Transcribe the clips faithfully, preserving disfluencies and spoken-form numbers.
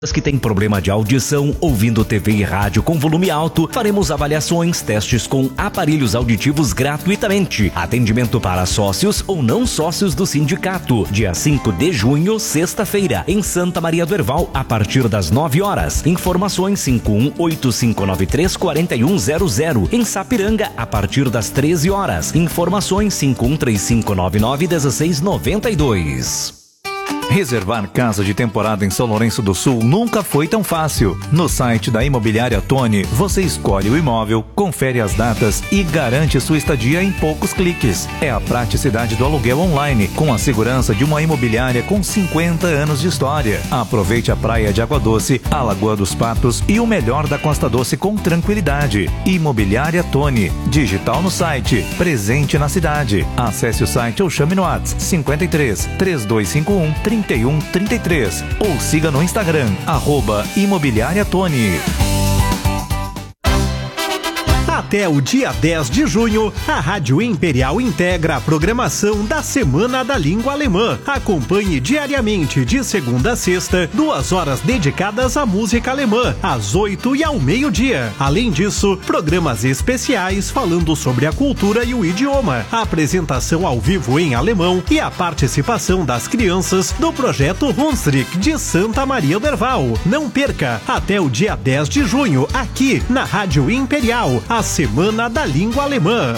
que têm problema de audição, ouvindo T V e rádio com volume alto, faremos avaliações, testes com aparelhos auditivos gratuitamente. Atendimento para sócios ou não sócios do sindicato. Dia cinco de junho, sexta-feira, em Santa Maria do Herval, a partir das nove horas. Informações cinco um oito cinco nove três quatro um zero zero. Em Sapiranga, a partir das treze horas. Informações cinco um três cinco nove nove um seis nove dois. Reservar casa de temporada em São Lourenço do Sul nunca foi tão fácil. No site da Imobiliária Tony, você escolhe o imóvel, confere as datas e garante sua estadia em poucos cliques. É a praticidade do aluguel online, com a segurança de uma imobiliária com cinquenta anos de história. Aproveite a praia de Água Doce, a Lagoa dos Patos e o melhor da Costa Doce com tranquilidade. Imobiliária Tony, digital no site, presente na cidade. Acesse o site ou chame no WhatsApp cinquenta e três, três dois cinco um, trinta e um trinta e três ou siga no Instagram, arroba Imobiliária Tony. Até o dia dez de junho, a Rádio Imperial integra a programação da Semana da Língua Alemã. Acompanhe diariamente, de segunda a sexta, duas horas dedicadas à música alemã, às oito e ao meio-dia. Além disso, programas especiais falando sobre a cultura e o idioma, a apresentação ao vivo em alemão e a participação das crianças do projeto Hunsrück de Santa Maria do Herval. Não perca, até o dia dez de junho, aqui na Rádio Imperial, a Semana da Língua Alemã.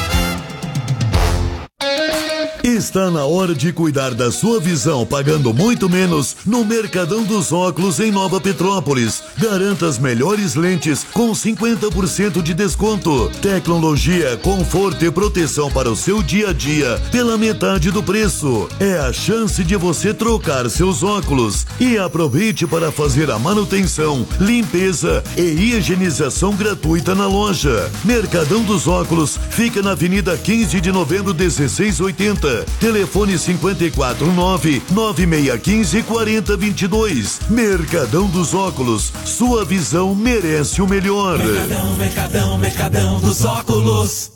Está na hora de cuidar da sua visão pagando muito menos no Mercadão dos Óculos em Nova Petrópolis. Garanta as melhores lentes com cinquenta por cento de desconto. Tecnologia, conforto e proteção para o seu dia a dia pela metade do preço. É a chance de você trocar seus óculos. E aproveite para fazer a manutenção, limpeza e higienização gratuita na loja. Mercadão dos Óculos fica na Avenida quinze de Novembro, dezesseis oitenta. Telefone cinquenta e quatro nove, nove seis um cinco, quatro zero dois dois. Mercadão dos Óculos. Sua visão merece o melhor. Mercadão, Mercadão, Mercadão dos Óculos.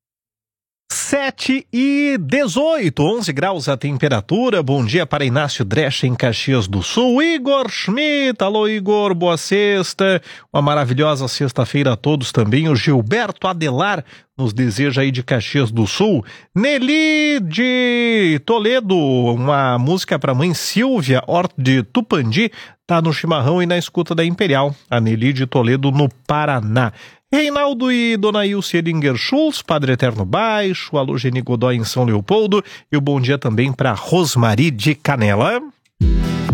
sete e dezoito, onze graus a temperatura. Bom dia para Inácio Dresch em Caxias do Sul. Igor Schmidt, alô Igor, boa sexta. Uma maravilhosa sexta-feira a todos também. O Gilberto Adelar nos deseja aí de Caxias do Sul. Nelly de Toledo, uma música para mãe Silvia, Horto de Tupandi, tá no chimarrão e na escuta da Imperial. A Nelly de Toledo, no Paraná. Reinaldo e Dona Ilse Edinger Schultz, Padre Eterno Baixo, alô Geni Godoy em São Leopoldo, e o bom dia também para Rosmari de Canela.